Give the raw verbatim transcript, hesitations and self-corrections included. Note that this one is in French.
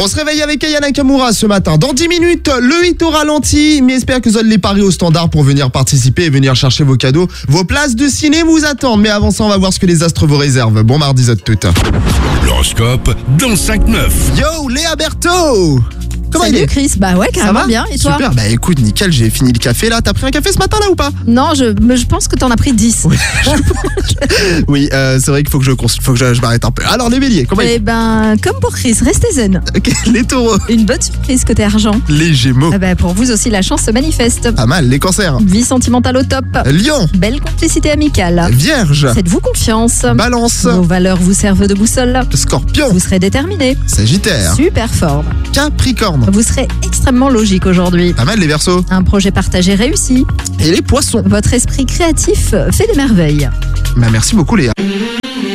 On se réveille avec Aya Nakamura ce matin. Dans dix minutes, le hit au ralenti. Mais j'espère que vous allez les paris au standard pour venir participer et venir chercher vos cadeaux. Vos places de ciné vous attendent. Mais avant ça, on va voir ce que les astres vous réservent. Bon mardi à toutes. L'horoscope dans cinq neuf. Yo, Léa Berthaud! Comment il Salut est? Chris, bah ouais, Ça carrément va? bien. Et toi? Super, bah écoute, nickel, j'ai fini le café là. T'as pris un café ce matin là ou pas? Non, je, mais je pense que t'en as pris dix. Oui, oui euh, c'est vrai qu'il faut que je consulte, faut que je, je m'arrête un peu. Alors les béliers, comment Eh il ben, comme pour Chris, restez zen. Ok, les taureaux, Une bonne surprise côté argent. les gémeaux, Eh ben, pour vous aussi, la chance se manifeste. pas mal, les cancers, Vie sentimentale au top. lion, Belle complicité amicale. vierge, Faites-vous confiance. balance, Vos valeurs vous servent de boussole. scorpion, Vous serez déterminé. sagittaire, Super fort. capricorne, Vous serez extrêmement logique aujourd'hui. pas mal les verseaux, Un projet partagé réussi. et les poissons. Votre esprit créatif fait des merveilles. Bah merci beaucoup Léa.